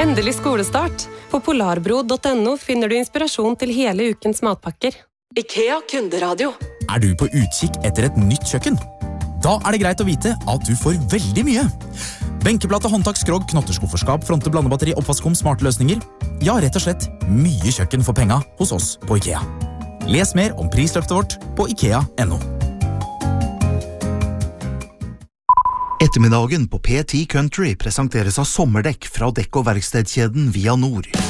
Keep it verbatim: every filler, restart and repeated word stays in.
Endelig skolestart. På polarbro punktum no finner du inspirasjon til hele ukens matpakker. IKEA kunderadio. Er du på utkikk etter et nytt kjøkken? Da er det greit å vite at du får veldig mye. Benkeplate, håndtak, skrog, knotterskufferskap, fronte, blandebatteri, oppvaskkom, smarte løsninger. Ja, rett og slett mye kjøkken for penga hos oss på IKEA. Les mer om prisløftet vårt på ikea punktum no. Ettermiddagen på P ti Country presenteres av sommerdekk fra dekk- og verkstedkjeden Via Nord.